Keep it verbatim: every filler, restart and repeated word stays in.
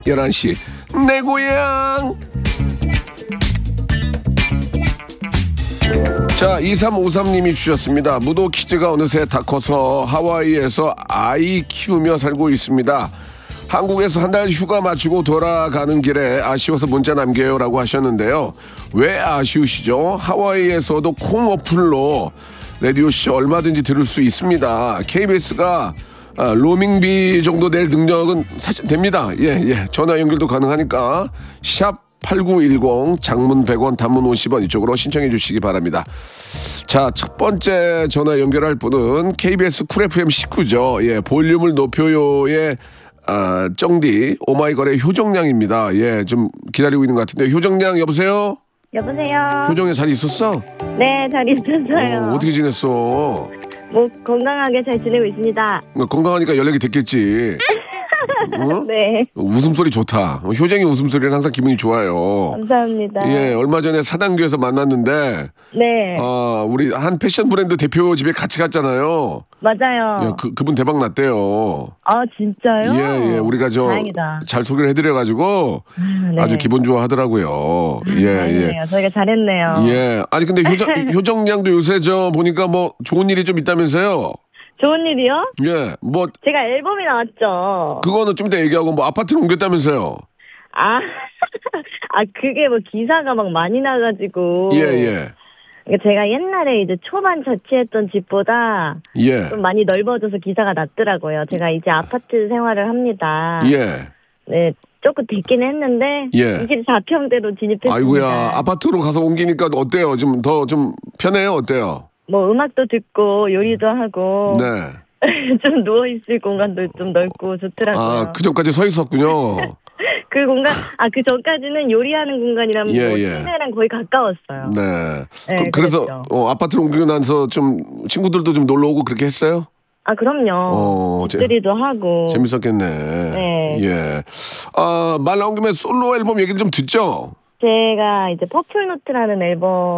열한 시 내 고향. 자, 이삼오삼님이 주셨습니다. 무도 키즈가 어느새 다 커서 하와이에서 아이 키우며 살고 있습니다. 한국에서 한 달 휴가 마치고 돌아가는 길에 아쉬워서 문자 남겨요라고 하셨는데요. 왜 아쉬우시죠? 하와이에서도 콩 어플로 라디오쇼 얼마든지 들을 수 있습니다. 케이비에스가 아, 로밍비 정도 낼 능력은 사실 됩니다. 예, 예. 전화 연결도 가능하니까 샵 팔구일공 장문 백 원 단문 오십 원 이쪽으로 신청해 주시기 바랍니다. 자, 첫 번째 전화 연결할 분은 케이비에스 쿨 에프엠 식구죠. 예, 볼륨을 높여요의 아, 쩡디 오마이걸의 효정양입니다. 예, 좀 기다리고 있는 것 같은데 효정양 여보세요? 여보세요. 효정양 잘 있었어? 네, 잘 있었어요. 어, 어떻게 지냈어? 뭐 건강하게 잘 지내고 있습니다. 건강하니까 연락이 됐겠지. 어? 네. 웃음소리 좋다. 효정이 웃음소리는 항상 기분이 좋아요. 감사합니다. 예, 얼마 전에 사당교에서 만났는데, 네. 어, 우리 한 패션 브랜드 대표 집에 같이 갔잖아요. 맞아요. 예, 그, 그분 대박 났대요. 아, 진짜요? 예, 예, 우리가 저 다행이다. 잘 소개를 해드려가지고 아, 네. 아주 기분 좋아하더라고요. 아, 예, 예. 다행이네요. 저희가 잘했네요. 예. 아니, 근데 효정, 효정 양도 요새 저 보니까 뭐 좋은 일이 좀 있다면서요? 좋은 일이요? 예, 뭐, 제가 앨범이 나왔죠. 그거는 좀 이따 얘기하고 뭐 아파트를 옮겼다면서요? 아, 아 그게 뭐 기사가 막 많이 나가지고. 예, 예. 그러니까 제가 옛날에 이제 초반 자취했던 집보다 예. 좀 많이 넓어져서 기사가 났더라고요. 제가 이제 아파트 생활을 합니다. 예. 네, 조금 됐긴 했는데 예. 이제 사 평대로 진입했습니다. 아이고야, 아파트로 가서 옮기니까 어때요? 좀 더 좀 편해요? 어때요? 뭐 음악도 듣고 요리도 하고 네. 좀 누워 있을 공간도 좀 넓고 좋더라고요. 아, 그 전까지 서 있었군요. 그 공간, 아, 그 전까지는 요리하는 공간이라면 예, 뭐 예. 침대랑 거의 가까웠어요. 네. 네, 그, 래서 그랬죠. 어, 아파트로 옮기고 나서 좀 친구들도 좀 놀러 오고 그렇게 했어요? 아, 그럼요. 어, 재- 집들이도 하고. 재밌었겠네. 네. 예. 아, 말 나온 김에 솔로 앨범 얘기를 좀 듣죠? 제가 이제 퍼플노트라는 앨범